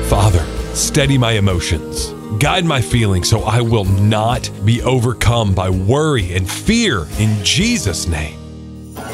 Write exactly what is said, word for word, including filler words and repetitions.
Father, steady my emotions. Guide my feelings so I will not be overcome by worry and fear in Jesus' name.